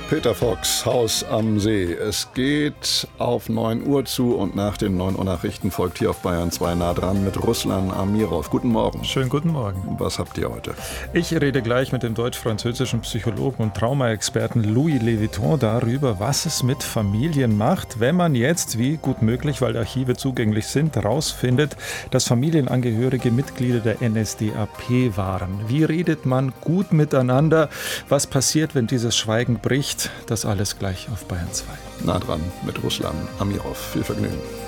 Peter Fox, Haus am See. Es geht auf 9 Uhr zu und nach den 9 Uhr Nachrichten folgt hier auf Bayern 2 nah dran mit Ruslan Amirov. Guten Morgen. Schönen guten Morgen. Was habt ihr heute? Ich rede gleich mit dem deutsch-französischen Psychologen und Traumaexperten Louis Leviton darüber, was es mit Familien macht, wenn man jetzt, wie gut möglich, weil Archive zugänglich sind, herausfindet, dass Familienangehörige Mitglieder der NSDAP waren. Wie redet man gut miteinander? Was passiert, wenn dieses Schweigen bricht? Das alles gleich auf Bayern 2. Nah dran mit Ruslan Amirov. Viel Vergnügen.